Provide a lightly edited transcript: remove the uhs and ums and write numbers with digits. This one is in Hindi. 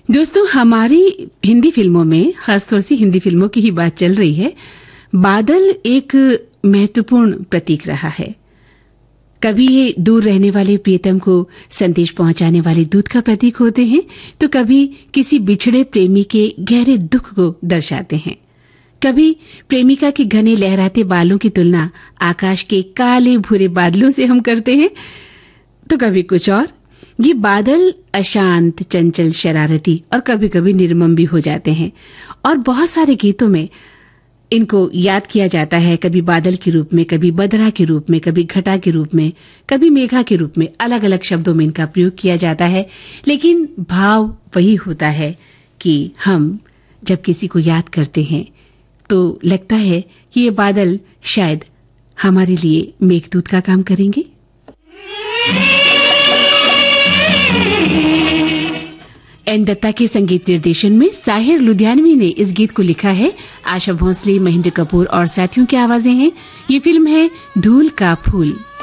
दोस्तों, हमारी हिंदी फिल्मों में, खासतौर से हिंदी फिल्मों की ही बात चल रही है, बादल एक महत्वपूर्ण प्रतीक रहा है। कभी ये दूर रहने वाले प्रियतम को संदेश पहुंचाने वाले दूत का प्रतीक होते हैं, तो कभी किसी बिछड़े प्रेमी के गहरे दुख को दर्शाते हैं। कभी प्रेमिका के घने लहराते बालों की तुलना आकाश के काले भूरे बादलों से हम करते हैं, तो कभी कुछ और। ये बादल अशांत, चंचल, शरारती और कभी कभी निर्मम भी हो जाते हैं, और बहुत सारे गीतों में इनको याद किया जाता है, कभी बादल के रूप में, कभी बदरा के रूप में, कभी घटा के रूप में, कभी मेघा के रूप में। अलग अलग शब्दों में इनका प्रयोग किया जाता है, लेकिन भाव वही होता है कि हम जब किसी को याद करते हैं तो लगता है कि ये बादल शायद हमारे लिए मेघदूत का काम करेंगे। एन दत्ता के संगीत निर्देशन में साहिर लुधियानवी ने इस गीत को लिखा है। आशा भोसले, महेंद्र कपूर और साथियों की आवाजें हैं। ये फिल्म है धूल का फूल।